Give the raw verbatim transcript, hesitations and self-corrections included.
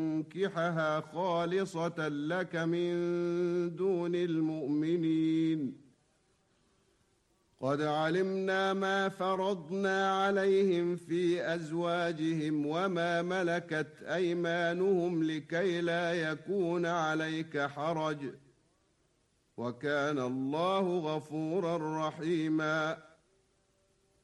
تنكحها خالصة لك من دون المؤمنين. قد علمنا ما فرضنا عليهم في أزواجهم وما ملكت أيمانهم لكي لا يكون عليك حرج، وكان الله غفورا رحيما.